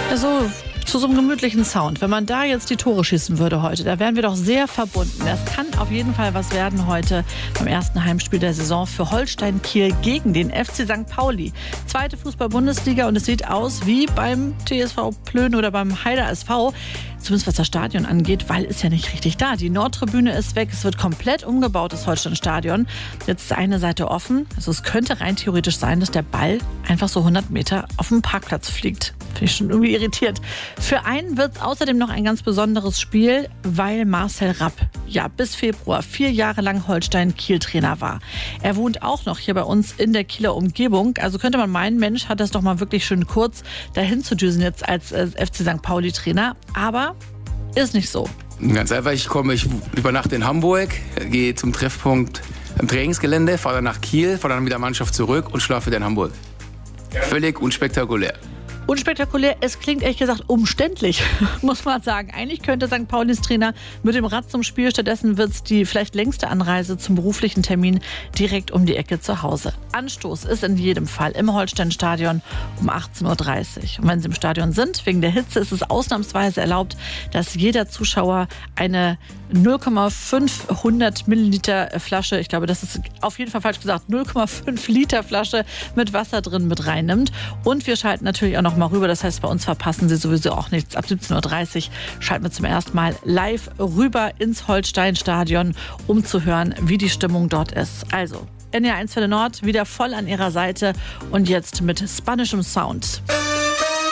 Also zu so einem gemütlichen Sound. Wenn man da jetzt die Tore schießen würde heute, da wären wir doch sehr verbunden. Es kann auf jeden Fall was werden heute beim ersten Heimspiel der Saison für Holstein Kiel gegen den FC St. Pauli. Zweite Fußball-Bundesliga und es sieht aus wie beim TSV Plön oder beim Heider SV. Zumindest was das Stadion angeht, weil ist ja nicht richtig da. Die Nordtribüne ist weg, es wird komplett umgebaut, das Holstein-Stadion. Jetzt ist eine Seite offen, also es könnte rein theoretisch sein, dass der Ball einfach so 100 Meter auf den Parkplatz fliegt. Finde ich schon irgendwie irritiert. Für einen wird es außerdem noch ein ganz besonderes Spiel, weil Marcel Rapp bis Februar 4 Jahre lang Holstein-Kiel-Trainer war. Er wohnt auch noch hier bei uns in der Kieler Umgebung. Also könnte man meinen, Mensch, hat das doch mal wirklich schön kurz dahin zu düsen jetzt als FC St. Pauli-Trainer. Aber ist nicht so. Ganz einfach, ich übernachte in Hamburg, gehe zum Treffpunkt am Trainingsgelände, fahre dann nach Kiel, fahre dann mit der Mannschaft zurück und schlafe wieder in Hamburg. Völlig unspektakulär. Unspektakulär, es klingt ehrlich gesagt umständlich, muss man sagen. Eigentlich könnte St. Paulis Trainer mit dem Rad zum Spiel, stattdessen wird es die vielleicht längste Anreise zum beruflichen Termin direkt um die Ecke zu Hause. Anstoß ist in jedem Fall im Holstein-Stadion um 18:30 Uhr. Und wenn Sie im Stadion sind, wegen der Hitze, ist es ausnahmsweise erlaubt, dass jeder Zuschauer eine 0,5 Milliliter Flasche, ich glaube, das ist auf jeden Fall falsch gesagt, 0,5 Liter Flasche mit Wasser drin mit reinnimmt. Und wir schalten natürlich auch noch mal rüber, das heißt, bei uns verpassen Sie sowieso auch nichts. Ab 17:30 Uhr schalten wir zum ersten Mal live rüber ins Holstein-Stadion, um zu hören, wie die Stimmung dort ist. Also, NR1 für den Nord wieder voll an Ihrer Seite und jetzt mit spanischem Sound.